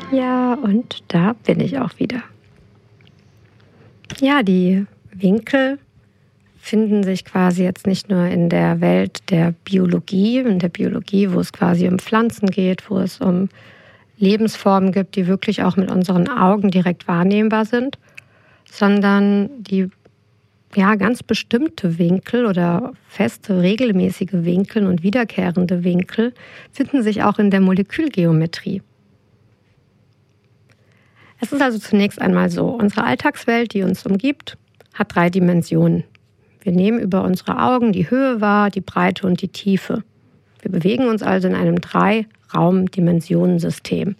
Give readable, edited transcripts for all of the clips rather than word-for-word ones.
Ja, und da bin ich auch wieder. Ja, die Winkel finden sich quasi jetzt nicht nur in der Welt der Biologie, wo es quasi um Pflanzen geht, wo es um Lebensformen gibt, die wirklich auch mit unseren Augen direkt wahrnehmbar sind, sondern die ganz bestimmte Winkel oder feste, regelmäßige Winkel und wiederkehrende Winkel finden sich auch in der Molekülgeometrie. Es ist also zunächst einmal so, unsere Alltagswelt, die uns umgibt, hat 3 Dimensionen. Wir nehmen über unsere Augen die Höhe wahr, die Breite und die Tiefe. Wir bewegen uns also in einem 3-Raum-Dimensionensystem.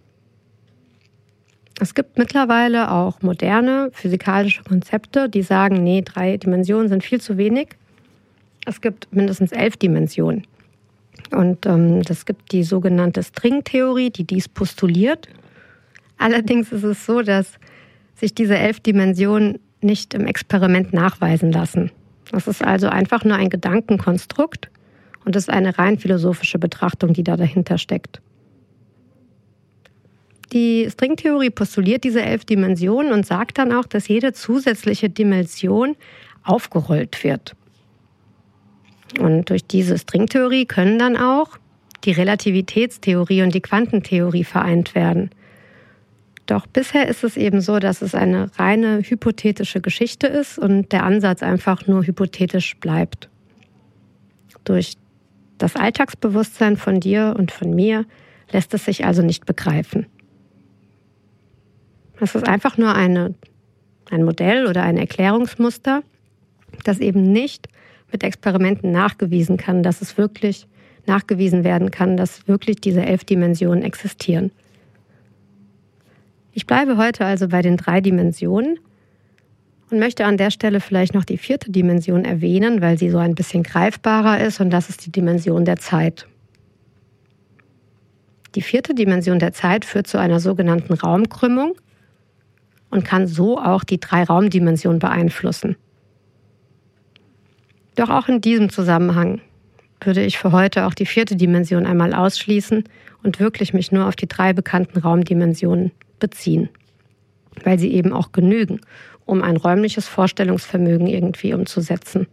Es gibt mittlerweile auch moderne physikalische Konzepte, die sagen, nee, 3 Dimensionen sind viel zu wenig. Es gibt mindestens 11 Dimensionen. Und es gibt die sogenannte Stringtheorie, die dies postuliert. Allerdings ist es so, dass sich diese 11 Dimensionen nicht im Experiment nachweisen lassen. Das ist also einfach nur ein Gedankenkonstrukt und es ist eine rein philosophische Betrachtung, die da dahinter steckt. Die Stringtheorie postuliert diese 11 Dimensionen und sagt dann auch, dass jede zusätzliche Dimension aufgerollt wird. Und durch diese Stringtheorie können dann auch die Relativitätstheorie und die Quantentheorie vereint werden. Doch bisher ist es eben so, dass es eine reine hypothetische Geschichte ist und der Ansatz einfach nur hypothetisch bleibt. Durch das Alltagsbewusstsein von dir und von mir lässt es sich also nicht begreifen. Es ist einfach nur ein Modell oder ein Erklärungsmuster, das eben nicht mit Experimenten nachgewiesen werden kann, dass wirklich diese 11 Dimensionen existieren. Ich bleibe heute also bei den 3 Dimensionen und möchte an der Stelle vielleicht noch die 4. Dimension erwähnen, weil sie so ein bisschen greifbarer ist, und das ist die Dimension der Zeit. Die 4. Dimension der Zeit führt zu einer sogenannten Raumkrümmung und kann so auch die 3 Raumdimensionen beeinflussen. Doch auch in diesem Zusammenhang würde ich für heute auch die 4. Dimension einmal ausschließen und wirklich mich nur auf die 3 bekannten Raumdimensionen beziehen, weil sie eben auch genügen, um ein räumliches Vorstellungsvermögen irgendwie umzusetzen.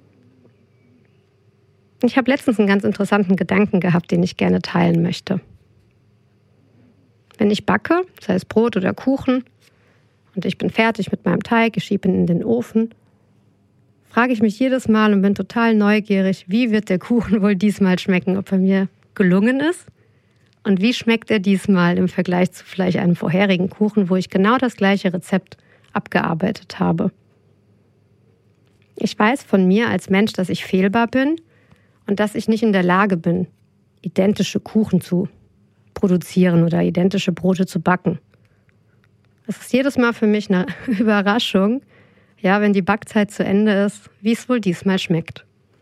Ich habe letztens einen ganz interessanten Gedanken gehabt, den ich gerne teilen möchte. Wenn ich backe, sei es Brot oder Kuchen, und ich bin fertig mit meinem Teig, ich schiebe ihn in den Ofen, frage ich mich jedes Mal und bin total neugierig, wie wird der Kuchen wohl diesmal schmecken, ob er mir gelungen ist und wie schmeckt er diesmal im Vergleich zu vielleicht einem vorherigen Kuchen, wo ich genau das gleiche Rezept abgearbeitet habe. Ich weiß von mir als Mensch, dass ich fehlbar bin und dass ich nicht in der Lage bin, identische Kuchen zu produzieren oder identische Brote zu backen. Es ist jedes Mal für mich eine Überraschung, wenn die Backzeit zu Ende ist, wie es wohl diesmal schmeckt.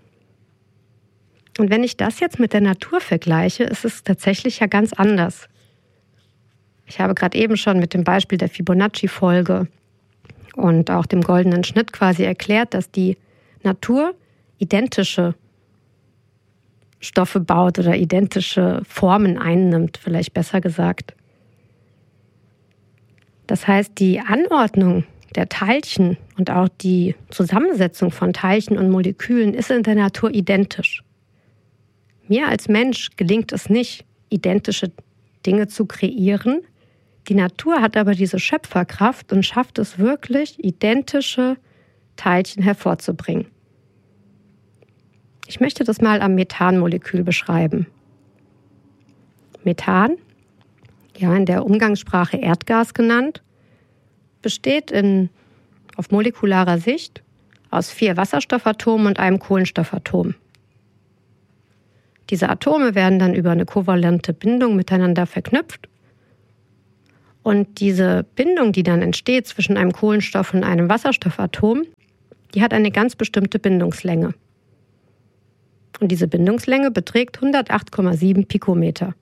Und wenn ich das jetzt mit der Natur vergleiche, ist es tatsächlich ja ganz anders. Ich habe gerade eben schon mit dem Beispiel der Fibonacci-Folge und auch dem goldenen Schnitt quasi erklärt, dass die Natur identische Stoffe baut oder identische Formen einnimmt, vielleicht besser gesagt. Das heißt, die Anordnung der Teilchen und auch die Zusammensetzung von Teilchen und Molekülen ist in der Natur identisch. Mir als Mensch gelingt es nicht, identische Dinge zu kreieren. Die Natur hat aber diese Schöpferkraft und schafft es wirklich, identische Teilchen hervorzubringen. Ich möchte das mal am Methanmolekül beschreiben. Methan, in der Umgangssprache Erdgas genannt, besteht auf molekularer Sicht aus 4 Wasserstoffatomen und einem Kohlenstoffatom. Diese Atome werden dann über eine kovalente Bindung miteinander verknüpft. Und diese Bindung, die dann entsteht zwischen einem Kohlenstoff und einem Wasserstoffatom, die hat eine ganz bestimmte Bindungslänge. Und diese Bindungslänge beträgt 108,7 Pikometer.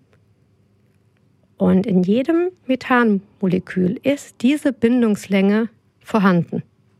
Und in jedem Methanmolekül ist diese Bindungslänge vorhanden.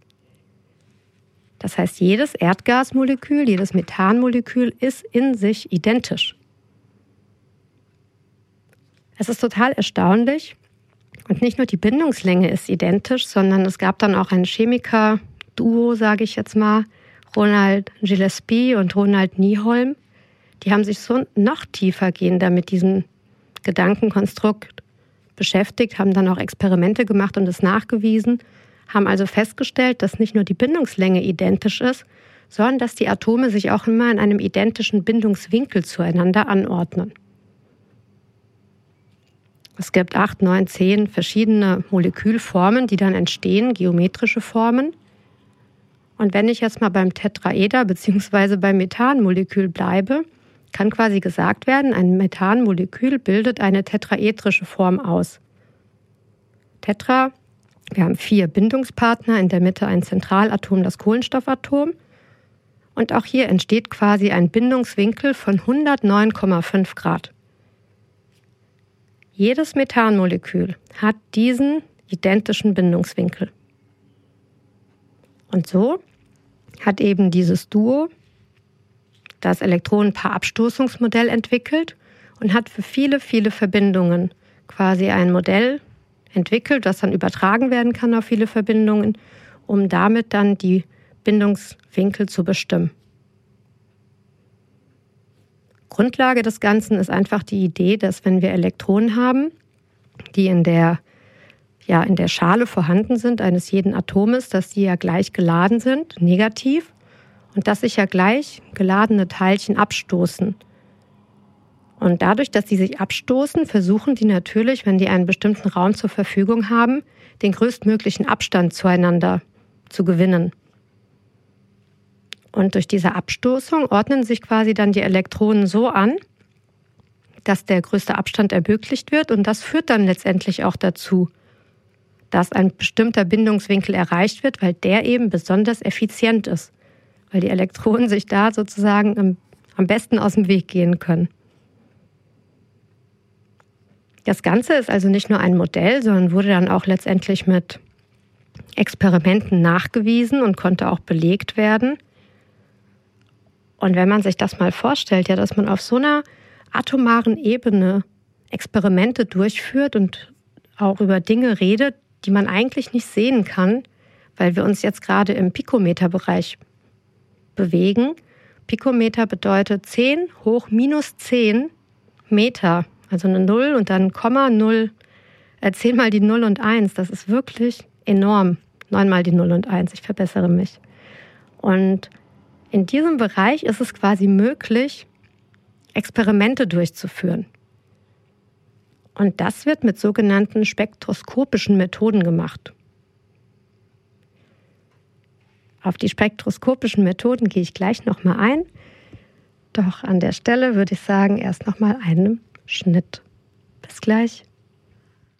Das heißt, jedes Erdgasmolekül, jedes Methanmolekül ist in sich identisch. Es ist total erstaunlich. Und nicht nur die Bindungslänge ist identisch, sondern es gab dann auch ein Chemiker-Duo, sage ich jetzt mal, Ronald Gillespie und Ronald Nieholm. Die haben sich so noch tiefergehender mit diesem Gedankenkonstrukt beschäftigt, haben dann auch Experimente gemacht und es nachgewiesen, haben also festgestellt, dass nicht nur die Bindungslänge identisch ist, sondern dass die Atome sich auch immer in einem identischen Bindungswinkel zueinander anordnen. Es gibt 8, 9, 10 verschiedene Molekülformen, die dann entstehen, geometrische Formen. Und wenn ich jetzt mal beim Tetraeder bzw. beim Methanmolekül bleibe, kann quasi gesagt werden, ein Methanmolekül bildet eine tetraedrische Form aus. Tetra, wir haben 4 Bindungspartner, in der Mitte ein Zentralatom, das Kohlenstoffatom. Und auch hier entsteht quasi ein Bindungswinkel von 109,5 Grad. Jedes Methanmolekül hat diesen identischen Bindungswinkel. Und so hat eben dieses Duo das Elektronenpaarabstoßungsmodell entwickelt und hat für viele, viele Verbindungen quasi ein Modell entwickelt, das dann übertragen werden kann auf viele Verbindungen, um damit dann die Bindungswinkel zu bestimmen. Grundlage des Ganzen ist einfach die Idee, dass wenn wir Elektronen haben, die in der Schale vorhanden sind eines jeden Atomes, dass die ja gleich geladen sind, negativ, und dass sich ja gleich geladene Teilchen abstoßen. Und dadurch, dass die sich abstoßen, versuchen die natürlich, wenn die einen bestimmten Raum zur Verfügung haben, den größtmöglichen Abstand zueinander zu gewinnen. Und durch diese Abstoßung ordnen sich quasi dann die Elektronen so an, dass der größte Abstand ermöglicht wird. Und das führt dann letztendlich auch dazu, dass ein bestimmter Bindungswinkel erreicht wird, weil der eben besonders effizient ist. Weil die Elektronen sich da sozusagen am besten aus dem Weg gehen können. Das Ganze ist also nicht nur ein Modell, sondern wurde dann auch letztendlich mit Experimenten nachgewiesen und konnte auch belegt werden. Und wenn man sich das mal vorstellt, ja, dass man auf so einer atomaren Ebene Experimente durchführt und auch über Dinge redet, die man eigentlich nicht sehen kann, weil wir uns jetzt gerade im Pikometerbereich bewegen. Pikometer bedeutet 10 hoch minus 10 Meter, also eine 0 und dann Komma 0, 10 mal die 0 und 1, das ist wirklich enorm. 9 mal die 0 und 1, ich verbessere mich. Und in diesem Bereich ist es quasi möglich, Experimente durchzuführen. Und das wird mit sogenannten spektroskopischen Methoden gemacht. Auf die spektroskopischen Methoden gehe ich gleich nochmal ein. Doch an der Stelle würde ich sagen, erst nochmal einen Schnitt. Bis gleich.